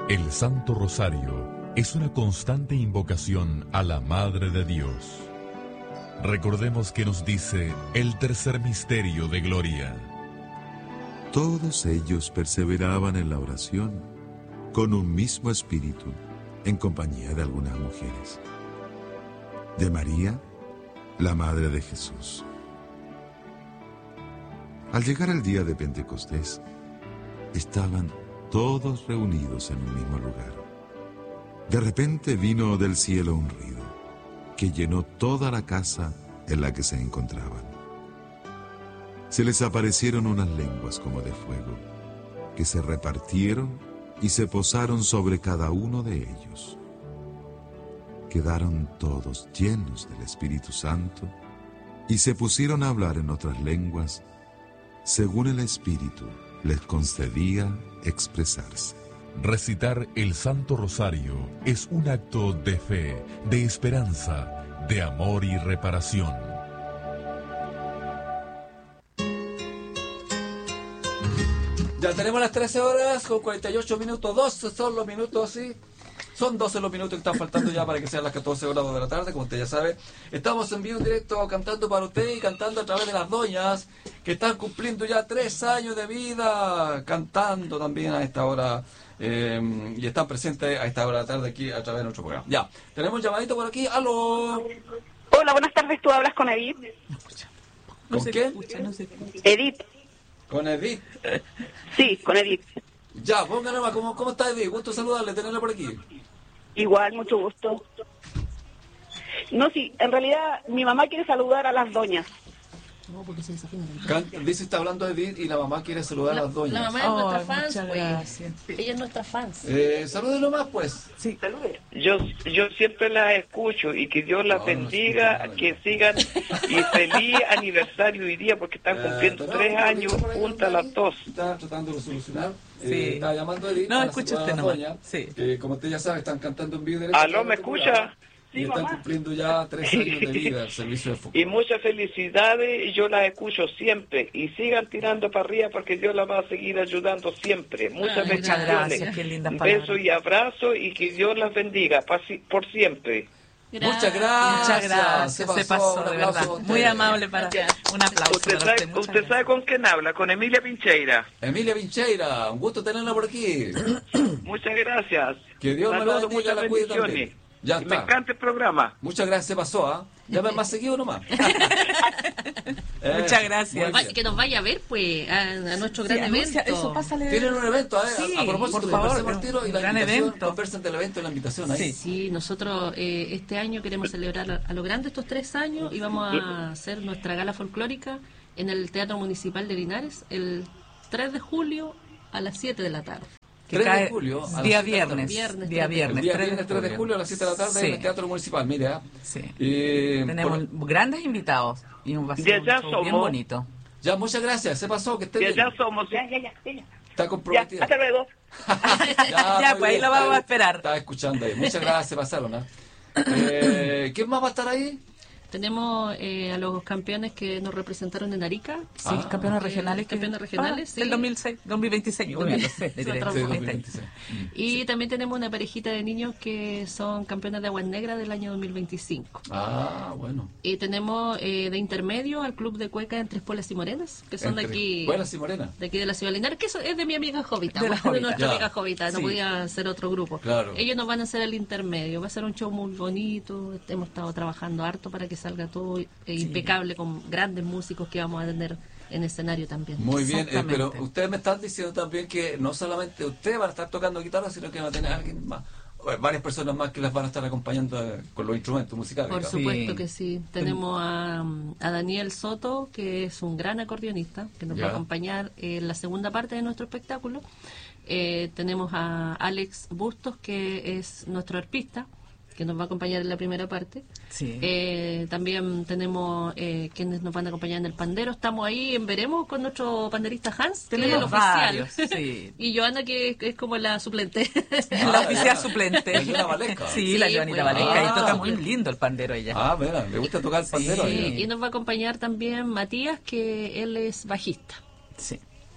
El Santo Rosario es una constante invocación a la Madre de Dios. Recordemos que nos dice el tercer misterio de gloria. Todos ellos perseveraban en la oración, con un mismo espíritu, en compañía de algunas mujeres. De María, la Madre de Jesús. Al llegar el día de Pentecostés, estaban todos reunidos en un mismo lugar. De repente vino del cielo un ruido que llenó toda la casa en la que se encontraban. Se les aparecieron unas lenguas como de fuego, que se repartieron y se posaron sobre cada uno de ellos. Quedaron todos llenos del Espíritu Santo y se pusieron a hablar en otras lenguas, según el Espíritu les concedía expresarse. Recitar el Santo Rosario es un acto de fe, de esperanza, de amor y reparación. Ya tenemos las 13 horas con 48 minutos, 12 son los minutos, sí. Son 12 los minutos que están faltando ya para que sean las 14 horas de la tarde, como usted ya sabe. Estamos en vivo en directo cantando para usted y cantando a través de las doñas que están cumpliendo ya 3 años de vida, cantando también a esta hora y están presentes a esta hora de la tarde aquí a través de nuestro programa. Ya, tenemos un llamadito por aquí. ¡Aló! Hola, buenas tardes, tú hablas con Edith. ¿Con quién? Edith. Con Edith. Sí, con Edith. Ya, ponga nomás, ¿cómo está Edith? Gusto saludarle, tenerla por aquí. Igual, mucho gusto. No, sí, en realidad mi mamá quiere saludar a las doñas. No, porque se desafina. Dice, está hablando Edith y la mamá quiere saludar a las doñas. La mamá es nuestra fan, muchas pues. gracias. Ella es nuestra fan. Salúdenlo más, pues. Sí. Salude. Yo siempre las escucho y que Dios las bendiga, que sigan y feliz aniversario hoy día porque están cumpliendo 3 años juntas las dos. Está tratando de solucionar. Sí. Está llamando a Edith. No, para escucha saludar usted a las nomás. doñas, Sí. que, como usted ya sabe, están cantando en vivo. Directo ¿Aló, me escucha? Y están cumpliendo ya 3 años de vida al servicio de fútbol. Y muchas felicidades, y yo las escucho siempre. Y sigan tirando para arriba porque Dios las va a seguir ayudando siempre. Muchas Ay, Muchas bendiciones. gracias, qué lindas palabras. Besos y abrazos y que Dios las bendiga por siempre. Muchas gracias. Muchas gracias, se pasó, un de aplauso verdad. a usted. Muy amable para un aplauso ¿Usted para sabe, usted. Muchas usted sabe con quién habla? Con Emilia Pincheira. Emilia Vincheira, un gusto tenerla por aquí. Muchas gracias. Que Dios me la Saludos, bendiga y la muchas cuide bendiciones. también. Ya Me está. encanta el programa. Muchas gracias, se pasó, ¿ah? Llame más seguido nomás. Muchas gracias. muy bien. Que nos vaya a ver, pues, a nuestro Sí, gran anuncia, evento. eso pásale. Tienen un evento, Sí, a propósito, por favor, conversemos al tiro y un la gran invitación, evento. conversen del evento y la invitación ahí. Sí. Sí, nosotros este año queremos celebrar a lo grande estos 3 años y vamos a hacer nuestra gala folclórica en el Teatro Municipal de Linares el 3 de julio a las 7 de la tarde. Que 3 de cae julio, a las día 7 de la tarde. viernes. Viernes, Día El viernes. día viernes 3 de julio a las 7 de la tarde Sí. en el Teatro Municipal, mire. Sí. Y, Tenemos grandes invitados y un De vacío allá bien somos. bonito. ya, muchas gracias, se pasó, que esté Y bien. allá somos. Ya. Está Ya, comprometida. hasta luego. Ya, muy pues ahí bien, lo vamos está- a esperar. Estaba escuchando ahí. Muchas gracias, se pasaron. ¿Quién más va a estar ahí? Tenemos a los campeones que nos representaron en Arica. Sí, campeones regionales. campeones regionales, sí. Del 2006, 2026. Muy bien, lo sé, le diré. Otro Sí, poco. 2026. Y también tenemos una parejita de niños que son campeones de Aguas Negras del año 2025. Ah, bueno. Y tenemos de intermedio al club de cueca Entre Espuelas y Morenas, que son de aquí. Buenas y Morena. De aquí de la ciudad de Linares, que eso es de mi amiga Jovita, De la Jovita. nuestra Ya. amiga Jovita, no Sí. podía ser otro grupo. Claro. Ellos nos van a hacer el intermedio, va a ser un show muy bonito, hemos estado trabajando harto para que salga todo impecable con grandes músicos que vamos a tener en escenario también. Muy bien, Exactamente. pero ustedes me están diciendo también que no solamente ustedes van a estar tocando guitarra, sino que van a tener alguien más, varias personas más que las van a estar acompañando con los instrumentos musicales. Por digamos. supuesto Sí. que sí. Tenemos a Daniel Soto, que es un gran acordeonista, que nos va Ya. a acompañar en la segunda parte de nuestro espectáculo. Tenemos a Alex Bustos, que es nuestro arpista, que nos va a acompañar en la primera parte. Sí. También tenemos quienes nos van a acompañar en el pandero. Estamos ahí en veremos con nuestro panderista Hans, que es el Tenemos oficial. varios, sí. Y Joana, que es como la suplente. La oficial ya. suplente. La Joana Valesca. Sí, la Sí, Joanita bueno. Valesca. Y Ah. toca muy lindo el pandero ella. Ah, mira, le gusta tocar el pandero. Sí. ella. Y nos va a acompañar también Matías, que él es bajista. Sí.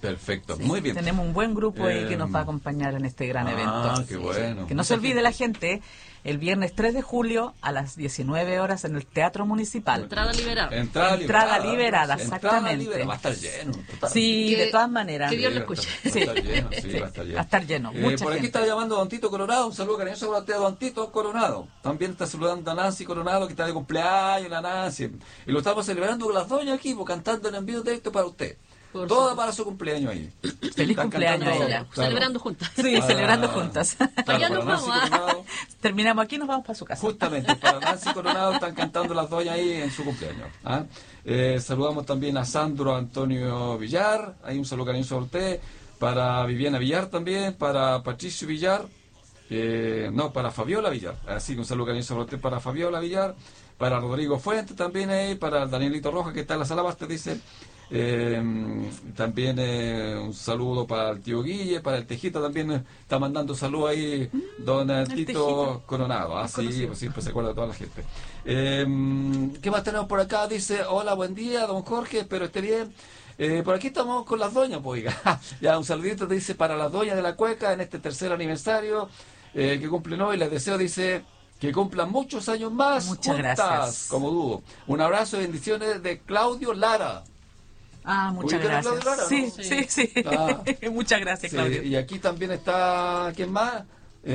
Perfecto, Sí, muy bien. Tenemos un buen grupo ahí que nos va a acompañar en este gran evento. Qué bueno. Que no se olvide la gente, el viernes 3 de julio a las 19 horas en el Teatro Municipal. Entrada liberada. Entrada liberada, exactamente. Va a estar lleno. total. Sí, Que- de todas maneras. que Dios lo Va a escuche. estar lleno, sí, va a estar lleno. Va a estar lleno. Mucha Por aquí gente. está llamando Don Tito Coronado, un saludo cariñoso para usted, Don Tito Coronado. También está saludando a Nancy Coronado, que está de cumpleaños, la Nancy. Y lo estamos celebrando con las doñas aquí, pues, cantando en envío directo para usted. Por Toda supuesto. para su cumpleaños ahí. Feliz Están cumpleaños cantando, a ella. claro. Celebrando juntas. Sí, celebrando juntas. Claro, Allá para nos Nancy vamos, Coronado, Terminamos aquí y nos vamos para su casa. justamente, para Nancy Coronado están cantando las doñas ahí en su cumpleaños. ¿Ah? Saludamos también a Sandro Antonio Villar, hay un saludo cariñoso a usted, para Viviana Villar también, para Patricio Villar, para Fabiola Villar, así que un saludo cariñoso a usted para Fabiola Villar, para Rodrigo Fuentes también ahí, para Danielito Rojas que está en la sala Bastos, dice. También un saludo para el tío Guille, para el Tejito también está mandando saludos ahí don Tito Tejito. Coronado, sí, pues siempre se acuerda de toda la gente. ¿Qué más tenemos por acá? Dice, hola, buen día, don Jorge, espero esté bien. Por aquí estamos con las doñas, pues, oiga. Ya, un saludito dice para las doñas de la cueca en este tercer aniversario que cumplen hoy, les deseo, dice, que cumplan muchos años más. Muchas juntas, gracias. como dúo. Un abrazo y bendiciones de Claudio Lara. Muchas ¿Ubican a gracias. Claudio Lara, Sí, no? sí, sí. Ah. Muchas gracias, Sí, Claudio. y aquí también está, ¿quién más?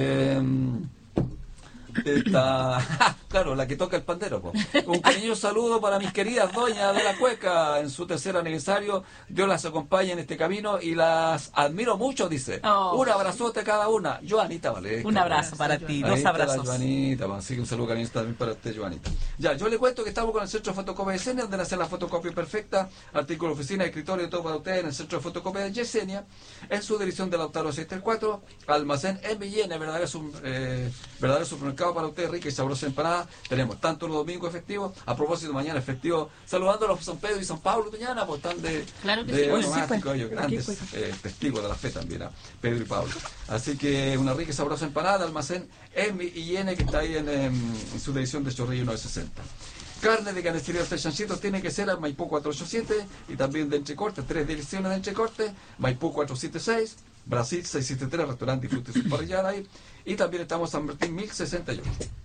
Está, claro, la que toca el pandero, po. Un cariñoso saludo para mis queridas doñas de la cueca en su tercer aniversario. Dios las acompañe en este camino y las admiro mucho, dice. Oh. Un abrazote a cada una. Joanita, vale. Un abrazo para ti, Ahí dos está la abrazos. Joanita, así que un saludo cariñoso también para usted, Joanita. Ya, yo le cuento que estamos con el Centro de Fotocopia de Yesenia, donde hacer la fotocopia perfecta, artículo, oficina, escritorio, todo para ustedes en el Centro de Fotocopia de Yesenia, en su dirección de Lautaro 634, almacén en Villena, verdadero supermercado para ustedes, rica y sabrosa empanada. Tenemos tanto los domingos efectivos, a propósito, mañana efectivo, saludando a los San Pedro y San Pablo mañana, pues están de Claro que de sí. onomástico, pues. ellos grandes testigos de la fe también, Pedro y Pablo. Así que una rica y sabrosa empanada, almacén en Villena, que está ahí en su dirección de Chorrillo 960. Carne de carnicería de Chanchitos tiene que ser a Maipú 487 y también de entrecorte, 3 direcciones de entrecorte, Maipú 476, Brasil 673, restaurante y fruta y su parrillada ahí, y también estamos en San Martín 1068.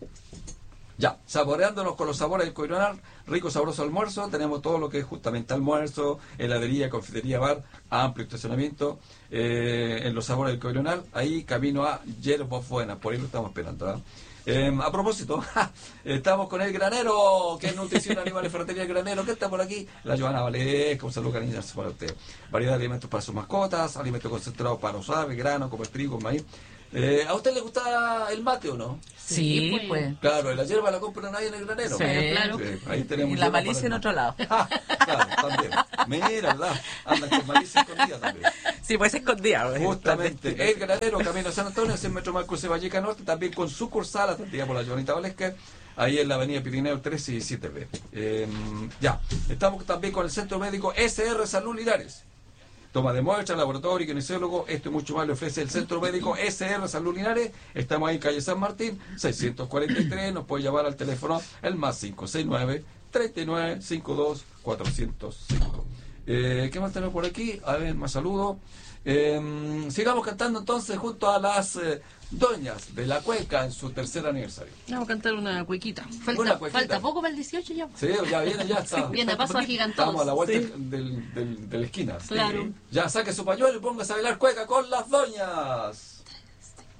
Ya, saboreándonos con los sabores del Coronal, rico sabroso almuerzo, tenemos todo lo que es justamente almuerzo, heladería, confitería, bar, amplio estacionamiento, en los sabores del Coronal, ahí camino a Yerbos Buenas, por ahí lo estamos esperando, a propósito, estamos con el granero, que es nutrición animal y ferretería del granero, que está por aquí, la Joana Valesca, un saludo cariñoso para usted. Variedad de alimentos para sus mascotas, alimentos concentrados para los aves, grano, como el trigo, maíz. ¿A usted le gusta el mate o no? Sí, pues. Claro, y la hierba la compran ahí en el granero. Sí. Claro. Sí, ahí tenemos Y la hierba malicia para en el otro lado. mate. Claro, también. Mira, ¿verdad? Andan con malicia escondida también. Sí, pues escondida. pues. Justamente, el granero, Camino a San Antonio, 100 metros más cruce Valleca Norte, también con sucursal atendida por la Joanita Valesca, ahí en la avenida Pirineo 13 y 7B. Ya, estamos también con el Centro Médico SR Salud Linares. Toma de muestra, laboratorio, kinesiólogo, esto y mucho más le ofrece el Centro Médico SR Salud Linares. Estamos ahí en calle San Martín, 643, nos puede llamar al teléfono el más 569 39 52 405. ¿Qué más tenemos por aquí? A ver, más saludos. Sigamos cantando entonces junto a las doñas de la cueca en su tercer aniversario. Vamos a cantar una cuequita. Una cuequita. Falta poco para el 18 ya. Sí, ya viene, ya está. Viene a paso agigantados. Estamos a la vuelta Sí. de la esquina. Claro. Ya saque su pañuelo y póngase a bailar cueca con las doñas.